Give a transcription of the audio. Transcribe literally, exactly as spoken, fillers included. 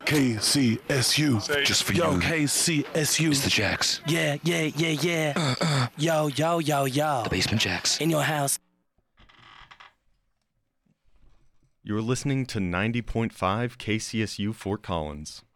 K C S U. Just for Yo, you. K C S U. It's the Jacks. Yeah, yeah, yeah, yeah. Uh, uh. Yo, yo, yo, yo. The Basement Jacks. In your house. You're listening to ninety point five K C S U Fort Collins.